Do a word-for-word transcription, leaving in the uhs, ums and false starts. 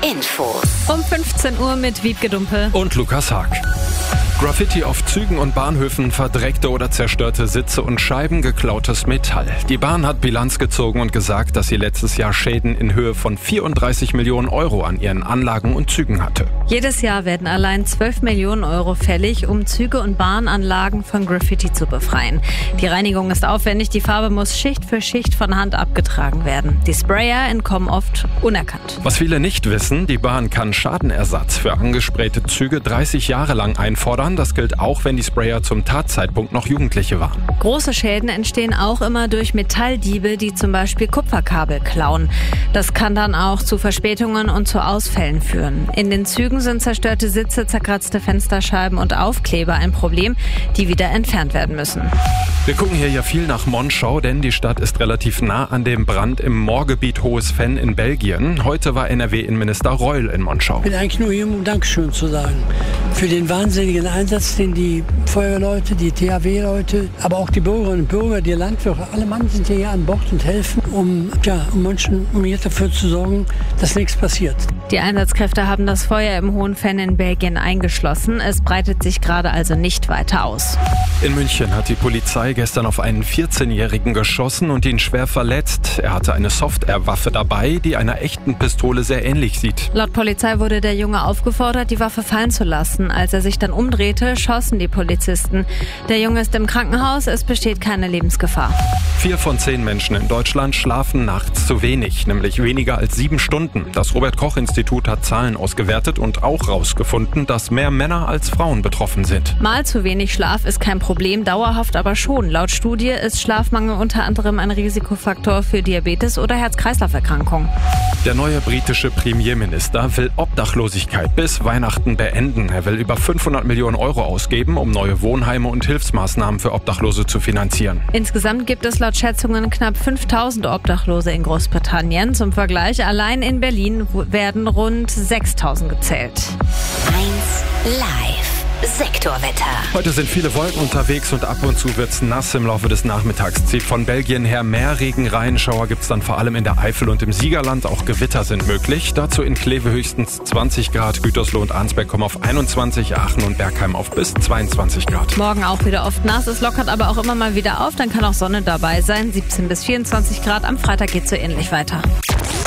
Infos. Um fünfzehn Uhr mit Wiebke Dumpe und Lukas Haag. Graffiti auf Zügen und Bahnhöfen, verdreckte oder zerstörte Sitze und Scheiben, geklautes Metall. Die Bahn hat Bilanz gezogen und gesagt, dass sie letztes Jahr Schäden in Höhe von vierunddreißig Millionen Euro an ihren Anlagen und Zügen hatte. Jedes Jahr werden allein zwölf Millionen Euro fällig, um Züge und Bahnanlagen von Graffiti zu befreien. Die Reinigung ist aufwendig, die Farbe muss Schicht für Schicht von Hand abgetragen werden. Die Sprayer entkommen oft unerkannt. Was viele nicht wissen, die Bahn kann Schadenersatz für angesprayte Züge dreißig Jahre lang einfordern. Das gilt auch, wenn die Sprayer zum Tatzeitpunkt noch Jugendliche waren. Große Schäden entstehen auch immer durch Metalldiebe, die zum Beispiel Kupferkabel klauen. Das kann dann auch zu Verspätungen und zu Ausfällen führen. In den Zügen sind zerstörte Sitze, zerkratzte Fensterscheiben und Aufkleber ein Problem, die wieder entfernt werden müssen. Wir gucken hier ja viel nach Monschau, denn die Stadt ist relativ nah an dem Brand im Moorgebiet Hohes Venn in Belgien. Heute war N R W-Innenminister Reul in Monschau. Ich bin eigentlich nur hier, um Dankeschön zu sagen. Für den wahnsinnigen Einsatz, den die Feuerwehrleute, die T H W-Leute, aber auch die Bürgerinnen und Bürger, die Landwirte, alle Mann sind hier an Bord und helfen, um, ja, um Menschen, um hier dafür zu sorgen, dass nichts passiert. Die Einsatzkräfte haben das Feuer im Hohen Venn in Belgien eingeschlossen. Es breitet sich gerade also nicht weiter aus. In München hat die Polizei gestern auf einen vierzehnjährigen geschossen und ihn schwer verletzt. Er hatte eine Software-Waffe dabei, die einer echten Pistole sehr ähnlich sieht. Laut Polizei wurde der Junge aufgefordert, die Waffe fallen zu lassen. Als er sich dann umdrehte, schossen die Polizisten. Der Junge ist im Krankenhaus, es besteht keine Lebensgefahr. Vier von zehn Menschen in Deutschland schlafen nachts zu wenig, nämlich weniger als sieben Stunden. Das Robert-Koch-Institut hat Zahlen ausgewertet und auch herausgefunden, dass mehr Männer als Frauen betroffen sind. Mal zu wenig Schlaf ist kein Problem, dauerhaft aber schon. Laut Studie ist Schlafmangel unter anderem ein Risikofaktor für Diabetes oder Herz-Kreislauf-Erkrankungen. Der neue britische Premierminister will Obdachlosigkeit bis Weihnachten beenden. Er will über fünfhundert Millionen Euro ausgeben, um neue Wohnheime und Hilfsmaßnahmen für Obdachlose zu finanzieren. Insgesamt gibt es laut Schätzungen knapp fünftausend Obdachlose in Großbritannien. Zum Vergleich, allein in Berlin werden rund sechstausend gezählt. eins Live. Sektorwetter. Heute sind viele Wolken unterwegs und ab und zu wird's nass im Laufe des Nachmittags. Zieht von Belgien her mehr Regen rein. Schauer gibt's dann vor allem in der Eifel und im Siegerland. Auch Gewitter sind möglich. Dazu in Kleve höchstens zwanzig Grad. Gütersloh und Arnsberg kommen auf einundzwanzig, Aachen und Bergheim auf bis zweiundzwanzig Grad. Morgen auch wieder oft nass. Es lockert aber auch immer mal wieder auf. Dann kann auch Sonne dabei sein. siebzehn bis vierundzwanzig Grad. Am Freitag geht's so ähnlich weiter.